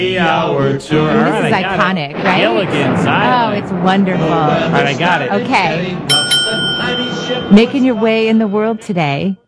Hour tour. All This right, is I got iconic, it. right? Gilligan's Oh, Island. it's wonderful. All right, I got it. Okay. Making your way in the world today,